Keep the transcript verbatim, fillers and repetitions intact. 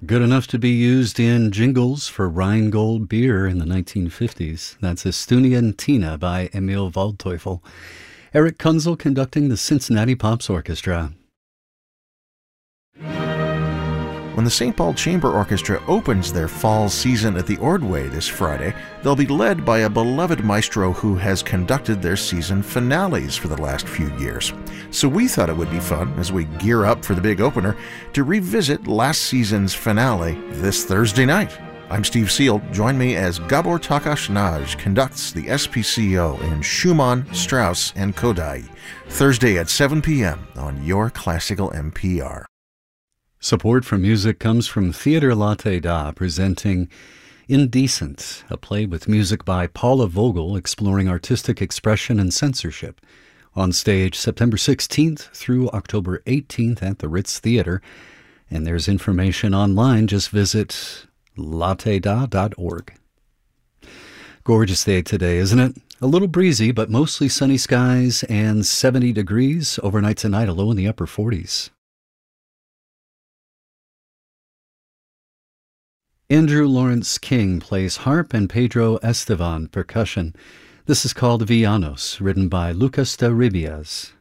Good enough to be used in jingles for Rheingold beer in the nineteen fifties. That's Estunian Tina by Emil Waldteufel. Eric Kunzel conducting the Cincinnati Pops Orchestra. When the Saint Paul Chamber Orchestra opens their fall season at the Ordway this Friday, they'll be led by a beloved maestro who has conducted their season finales for the last few years. So we thought it would be fun, as we gear up for the big opener, to revisit last season's finale this Thursday night. I'm Steve Seal. Join me as Gabor Takács Nagy conducts the S P C O in Schumann, Strauss, and Kodály, Thursday at seven p.m. on your Classical N P R. Support for music comes from Theater Latte Da, presenting Indecent, a play with music by Paula Vogel exploring artistic expression and censorship. On stage September sixteenth through October eighteenth at the Ritz Theater. And there's information online. Just visit latte da dot org. Gorgeous day today, isn't it? A little breezy, but mostly sunny skies and seventy degrees. Overnight tonight, a low in the upper forties. Andrew Lawrence King plays harp and Pedro Estevan percussion. This is called Villanos, written by Lucas de Ribias.